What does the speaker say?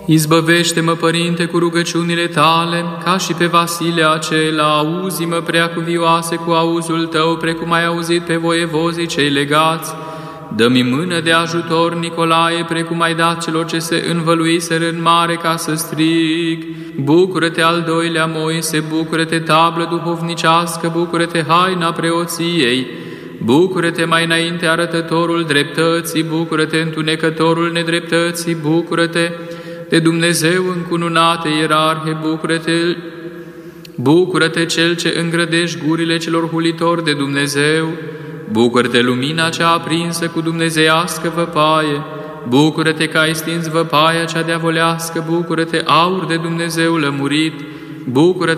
Izbăvește-mă, Părinte, cu rugăciunile Tale, ca și pe Vasile acela, auzi-mă, preacuvioase, cu auzul Tău, precum ai auzit pe voievozii cei legați. Dă-mi mână de ajutor, Nicolae, precum ai dat celor ce se învăluiseră în mare, ca să strig. Bucură-te, al doilea Moise, bucură-te, tablă duhovnicească, bucură-te, haina preoției. Bucură-te, mai înainte, arătătorul dreptății, bucură-te, întunecătorul nedreptății, bucură-te, de Dumnezeu încununate ierarhe, bucură-te, Cel ce îngrădești gurile celor hulitori de Dumnezeu, bucură-te, lumina cea aprinsă cu dumnezeiască văpaie, bucură-te că ai stins văpaia cea diavolească, bucură-te, aur de Dumnezeu lămurit, bucură-te,